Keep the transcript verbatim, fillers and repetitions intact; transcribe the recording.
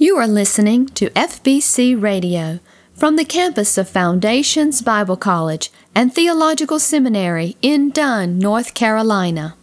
You are listening to F B C Radio from the campus of Foundations Bible College and Theological Seminary in Dunn, North Carolina.